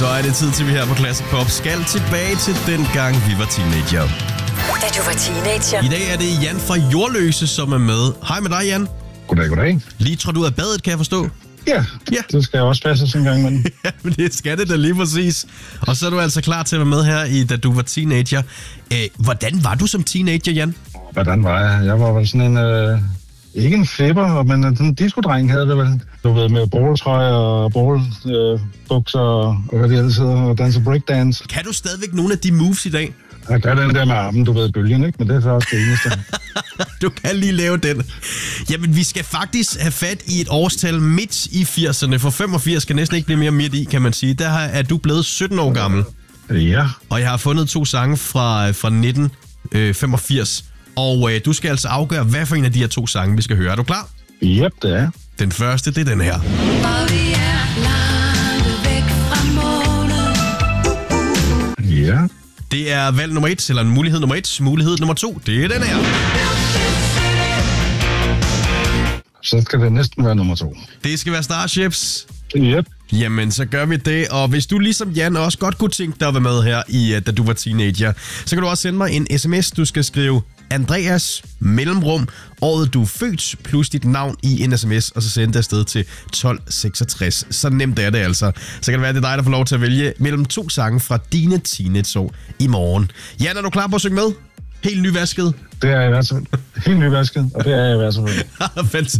Så er det tid til, vi her på Classic Pop skal tilbage til den gang, vi var teenager. Da du var teenager. I dag er det Jan fra Jordløse, som er med. Hej med dig, Jan. Goddag. Lige tror du er badet, kan jeg forstå? Ja, det skal jeg også passe en gang, men... Ja, men det skal det da lige præcis. Og så er du altså klar til at være med her, da du var teenager. Hvordan var du som teenager, Jan? Hvordan var jeg? Jeg var vel sådan en... ikke en flipper, men en disco-dreng havde det vel. Du ved, med bowltrøje og bowlbukser og hvad det ellers hedder, og danse breakdance. Kan du stadigvæk nogle af de moves i dag? Jeg gør den der med armen, du ved, bølgen, ikke? Men det er så også det eneste. Du kan lige lave den. Jamen, vi skal faktisk have fat i et årstal midt i 80'erne, for 85 skal næsten ikke blive mere midt i, kan man sige. Der er du blevet 17 år gammel. Ja. Og jeg har fundet 2 sange fra 1985. Og du skal altså afgøre, hvad for en af de her 2 sange, vi skal høre. Er du klar? Yep, det er. Den første, det er den her. Og vi er langt væk fra målet. Ja. Det er valg nummer 1, eller mulighed nummer 1. Mulighed nummer 2, det er den her. Så skal det næsten være nummer 2. Det skal være Starships. Yep. Jamen, så gør vi det. Og hvis du ligesom Jan også godt kunne tænke dig at være med her, da du var teenager, så kan du også sende mig en sms. Du skal skrive Andreas, mellemrum, året du er født, plus dit navn i en sms, og så sende det afsted til 1266. Så nemt er det altså. Så kan det være, det er dig, der får lov til at vælge mellem 2 sange fra dine teenageår i morgen. Jan, er du klar på at synge med? Helt nyvasket? Det er jeg i hvert fald. Helt nyvasket, og det er jeg i hvert fald. Fantastisk.